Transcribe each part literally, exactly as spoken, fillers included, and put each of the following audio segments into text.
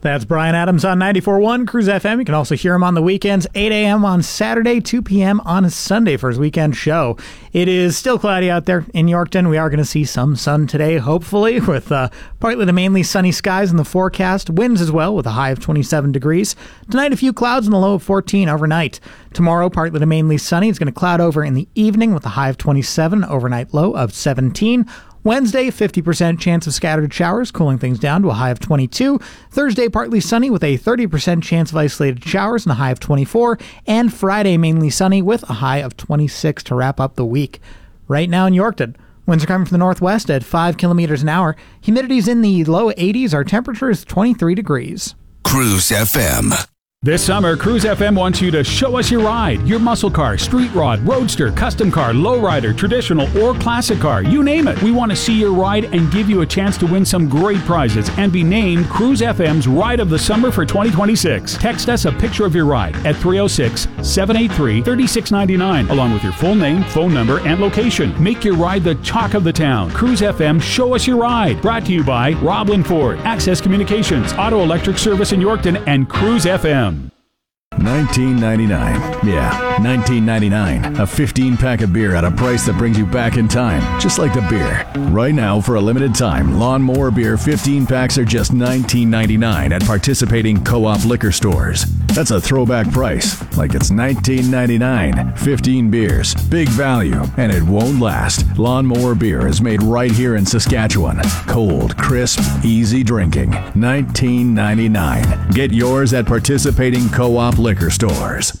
That's Brian Adams on ninety-four point one Cruise F M. You can also hear him on the weekends, eight a.m. on Saturday, two p.m. on Sunday for his weekend show. It is still cloudy out there in Yorkton. We are going to see some sun today, hopefully, with uh, partly to mainly sunny skies in the forecast. Winds as well, with a high of twenty-seven degrees. Tonight, a few clouds and a low of fourteen overnight. Tomorrow, partly to mainly sunny. It's going to cloud over in the evening with a high of twenty-seven, overnight low of seventeen. Wednesday, fifty percent chance of scattered showers, cooling things down to a high of twenty-two. Thursday, partly sunny with a thirty percent chance of isolated showers and a high of twenty-four. And Friday, mainly sunny with a high of twenty-six to wrap up the week. Right now in Yorkton, winds are coming from the northwest at five kilometers an hour. Humidity's in the low eighties. Our temperature is twenty-three degrees. Cruise F M. This summer, Cruise F M wants you to show us your ride. Your muscle car, street rod, roadster, custom car, lowrider, traditional, or classic car. You name it. We want to see your ride and give you a chance to win some great prizes and be named Cruise F M's Ride of the Summer for twenty twenty-six. Text us a picture of your ride at three oh six, seven eight three, three six nine nine along with your full name, phone number, and location. Make your ride the talk of the town. Cruise F M, show us your ride. Brought to you by Roblin Ford, Access Communications, Auto Electric Service in Yorkton, and Cruise F M. nineteen ninety-nine. Yeah, nineteen ninety-nine. A fifteen pack of beer at a price that brings you back in time, just like the beer. Right now, for a limited time, Lawnmower Beer fifteen packs are just nineteen ninety-nine at participating co-op liquor stores. That's a throwback price, like it's nineteen ninety-nine. fifteen beers, big value, and it won't last. Lawnmower Beer is made right here in Saskatchewan. Cold, crisp, easy drinking. nineteen ninety-nine. Get yours at participating co-op liquor stores.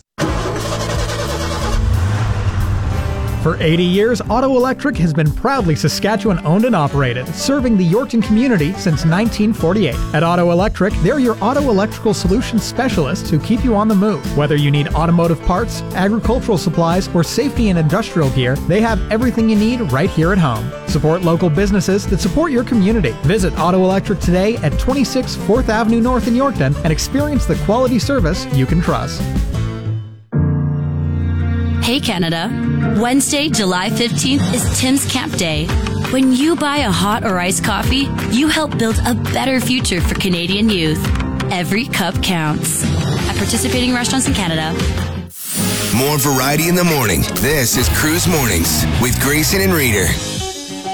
For eighty years, Auto Electric has been proudly Saskatchewan-owned and operated, serving the Yorkton community since nineteen forty-eight. At Auto Electric, they're your auto electrical solutions specialists who keep you on the move. Whether you need automotive parts, agricultural supplies, or safety and industrial gear, they have everything you need right here at home. Support local businesses that support your community. Visit Auto Electric today at twenty-six fourth Avenue North in Yorkton and experience the quality service you can trust. Hey Canada, Wednesday, July fifteenth is Tim's Camp Day. When you buy a hot or iced coffee, you help build a better future for Canadian youth. Every cup counts. At participating restaurants in Canada. More variety in the morning. This is Cruise Mornings with Grayson and Reader.